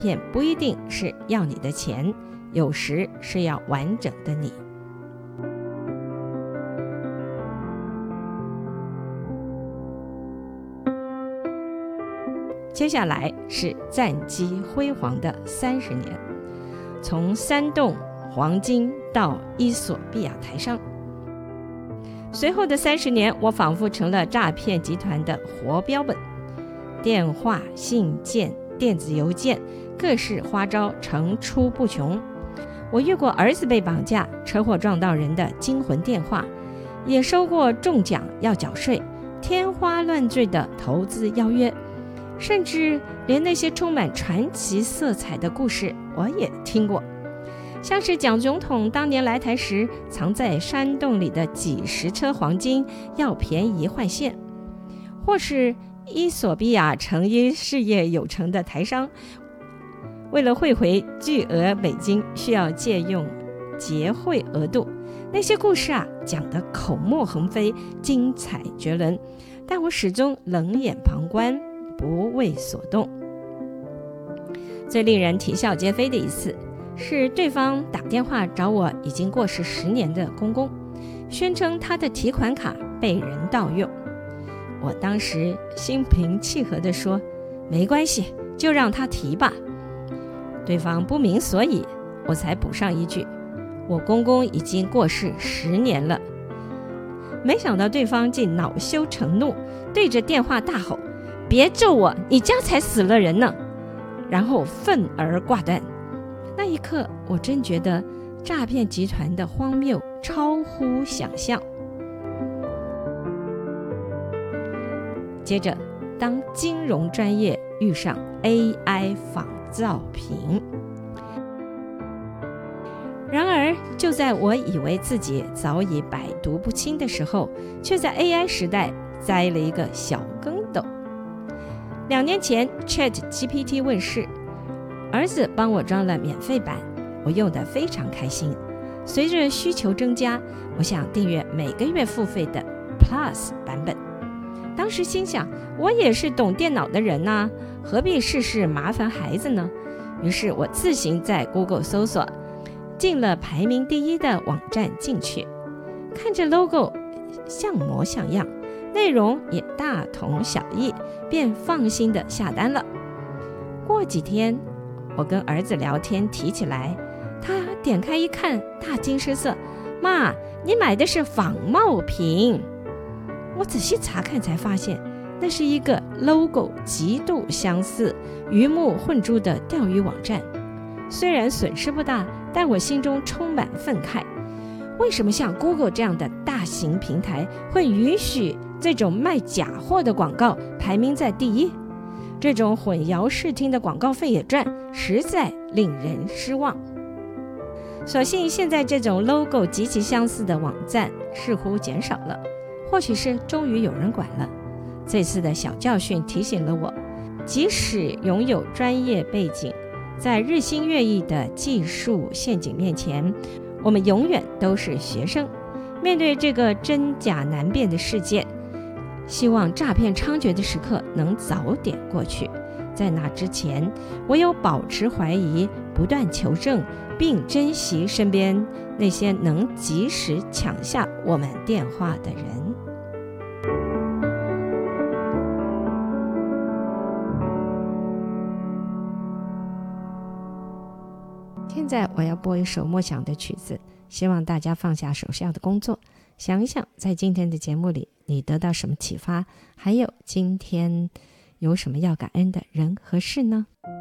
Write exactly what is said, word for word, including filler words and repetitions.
骗不一定是要你的钱，有时是要完整的你。接下来是战绩辉煌的三十年，从山洞、黄金到伊索比亚台商。随后的三十年，我仿佛成了诈骗集团的活标本，电话、信件、电子邮件，各式花招层出不穷。我遇过儿子被绑架、车祸撞到人的惊魂电话，也收过中奖要缴税、天花乱坠的投资邀约，甚至连那些充满传奇色彩的故事我也听过，像是蒋总统当年来台时藏在山洞里的几十车黄金要便宜换现，或是伊索比亚成因事业有成的台商为了汇回巨额美金需要借用结汇额度。那些故事啊，讲得口沫横飞，精彩绝伦，但我始终冷眼旁观，不为所动。最令人啼笑皆非的一次，是对方打电话找我已经过世十年的公公，宣称他的提款卡被人盗用。我当时心平气和地说，没关系，就让他提吧。对方不明所以，我才补上一句，我公公已经过世十年了。没想到对方竟恼羞成怒，对着电话大吼，别咒我，你家才死了人呢，然后愤而挂断。那一刻，我真觉得诈骗集团的荒谬超乎想象。接着，当金融专业遇上 A I 仿造品，然而就在我以为自己早已百毒不侵的时候，却在 A I 时代栽了一个小跟斗。两年前 Chat G P T 问世，儿子帮我装了免费版，我用得非常开心。随着需求增加，我想订阅每个月付费的 Plus 版本。当时心想，我也是懂电脑的人啊，何必事事麻烦孩子呢？于是我自行在 Google 搜索，进了排名第一的网站进去，看着 logo 像模像样，内容也大同小异，便放心的下单了。过几天，我跟儿子聊天提起来，他点开一看，大惊失色，妈，你买的是仿冒品。我仔细查看才发现，那是一个 logo 极度相似、鱼目混珠的钓鱼网站。虽然损失不大，但我心中充满愤慨。为什么像 Google 这样的大型平台会允许这种卖假货的广告排名在第一？这种混淆视听的广告费也赚，实在令人失望。所幸现在这种 logo 极其相似的网站似乎减少了，或许是终于有人管了。这次的小教训提醒了我，即使拥有专业背景，在日新月异的技术陷阱面前，我们永远都是学生。面对这个真假难辨的世界，希望诈骗猖獗的时刻能早点过去。在那之前，唯有保持怀疑，不断求证，并珍惜身边那些能及时抢下我们电话的人。现在我要播一首默想的曲子，希望大家放下手下的工作，想一想在今天的节目里你得到什么启发，还有今天有什么要感恩的人和事呢？